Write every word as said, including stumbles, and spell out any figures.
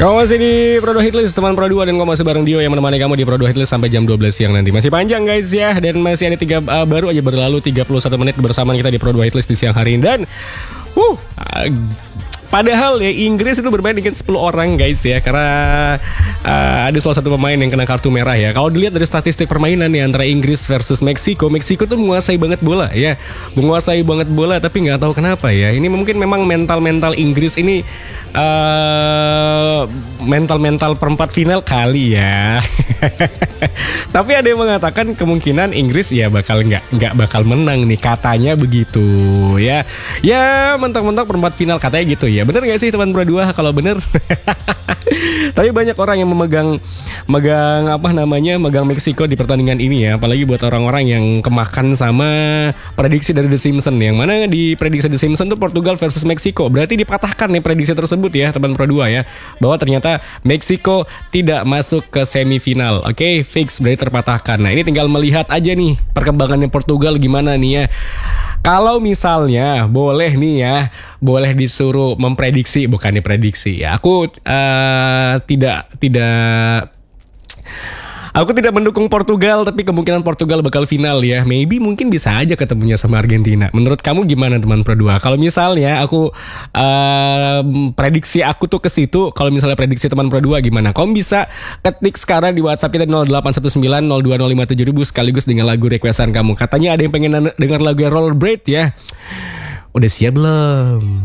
Kamu masih di Pro dua Hitlist, teman Pro dua, dan kamu masih bareng Dio yang menemani kamu di Pro dua Hitlist sampai jam dua belas siang nanti. Masih panjang guys ya, dan masih ada tiga uh, baru aja berlalu tiga puluh satu menit kebersamaan kita di Pro dua Hitlist di siang hari ini. Dan uh, uh padahal ya Inggris itu bermain dengan sepuluh orang guys ya, karena uh, ada salah satu pemain yang kena kartu merah ya. Kalau dilihat dari statistik permainan ya antara Inggris versus Meksiko, Meksiko tuh menguasai banget bola ya, menguasai banget bola, tapi nggak tahu kenapa ya. Ini mungkin memang mental-mental Inggris ini uh, mental-mental perempat final kali ya. Tapi ada yang mengatakan kemungkinan Inggris ya bakal nggak nggak bakal menang nih, katanya begitu ya. Ya mentok-mentok perempat final katanya gitu ya. Bener gak sih teman Pro dua? Kalau bener tapi banyak orang yang memegang megang apa namanya megang Meksiko di pertandingan ini ya. Apalagi buat orang-orang yang kemakan sama prediksi dari The Simpsons, yang mana di prediksi The Simpsons tuh Portugal versus Meksiko. Berarti dipatahkan nih prediksi tersebut ya teman Pro dua ya, bahwa ternyata Meksiko tidak masuk ke semifinal. Oke, okay, fix, berarti terpatahkan. Nah ini tinggal melihat aja nih perkembangannya Portugal gimana nih ya. Kalau misalnya boleh nih ya, boleh disuruh memprediksi, bukan diprediksi ya. Aku uh, tidak tidak Aku tidak mendukung Portugal, tapi kemungkinan Portugal bakal final ya. Maybe mungkin bisa aja ketemunya sama Argentina. Menurut kamu gimana teman Pro dua? Kalau misalnya aku uh, prediksi aku tuh ke situ, kalau misalnya prediksi teman Pro dua gimana? Kamu bisa ketik sekarang di WhatsApp kita nol delapan satu sembilan nol dua nol lima tujuh ribu sekaligus dengan lagu requestan kamu. Katanya ada yang pengen dengar lagu Rollerblade ya. Udah siap belum?